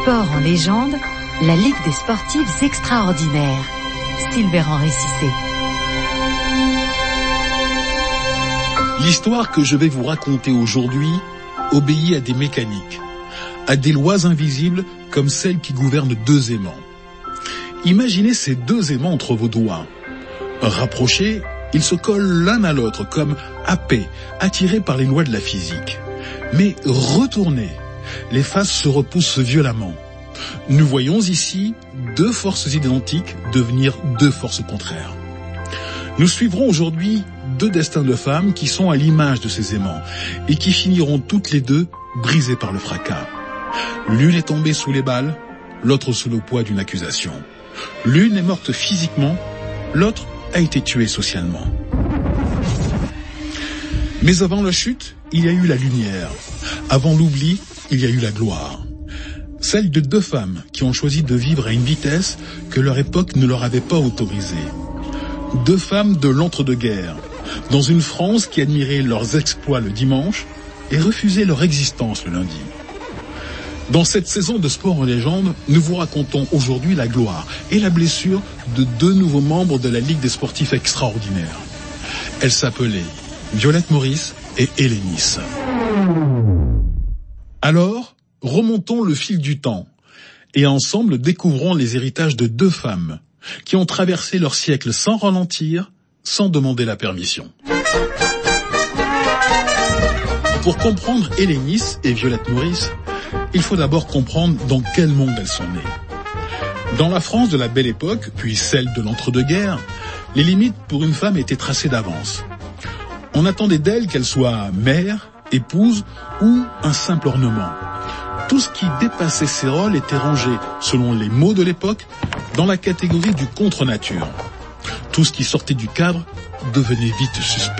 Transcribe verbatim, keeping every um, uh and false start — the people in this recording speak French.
Sport en légende, la Ligue des sportives extraordinaires. Silvéran Récissé. L'histoire que je vais vous raconter aujourd'hui obéit à des mécaniques, à des lois invisibles comme celles qui gouvernent deux aimants. Imaginez ces deux aimants entre vos doigts. Rapprochés, ils se collent l'un à l'autre comme happés, attirés par les lois de la physique. Mais retournés, les faces se repoussent violemment. Nous voyons ici deux forces identiques devenir deux forces contraires. Nous suivrons aujourd'hui deux destins de femmes qui sont à l'image de ces aimants et qui finiront toutes les deux brisées par le fracas. L'une est tombée sous les balles, l'autre sous le poids d'une accusation. L'une est morte physiquement, l'autre a été tuée socialement. Mais avant la chute, il y a eu la lumière. Avant l'oubli, il y a eu la gloire. Celle de deux femmes qui ont choisi de vivre à une vitesse que leur époque ne leur avait pas autorisée. Deux femmes de l'entre-deux-guerres, dans une France qui admirait leurs exploits le dimanche et refusait leur existence le lundi. Dans cette saison de Sport en légende, nous vous racontons aujourd'hui la gloire et la blessure de deux nouveaux membres de la Ligue des sportifs extraordinaires. Elles s'appelaient Violette Maurice et Hélénis. Alors, remontons le fil du temps et ensemble découvrons les héritages de deux femmes qui ont traversé leur siècle sans ralentir, sans demander la permission. Pour comprendre Hélénis et Violette Maurice, il faut d'abord comprendre dans quel monde elles sont nées. Dans la France de la Belle Époque, puis celle de l'entre-deux-guerres, les limites pour une femme étaient tracées d'avance. On attendait d'elle qu'elle soit mère, épouse ou un simple ornement. Tout ce qui dépassait ces rôles était rangé, selon les mots de l'époque, dans la catégorie du contre-nature. Tout ce qui sortait du cadre devenait vite suspect.